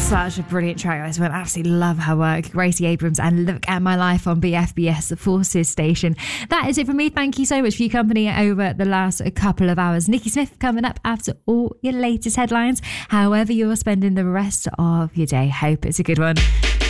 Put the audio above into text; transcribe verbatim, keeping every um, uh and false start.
Such a brilliant track. I just went, absolutely love her work. Gracie Abrams and Look at My Life on B F B S, the Forces station. That is it from me. Thank you so much for your company over the last couple of hours. Nikki Smith coming up after all your latest headlines. However you're spending the rest of your day, hope it's a good one.